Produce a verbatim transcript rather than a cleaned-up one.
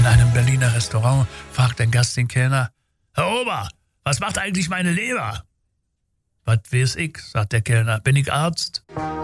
In einem Berliner Restaurant fragt ein Gast den Kellner: Herr Ober, was macht eigentlich meine Leber? Was weiß ich, sagt der Kellner, bin ich Arzt?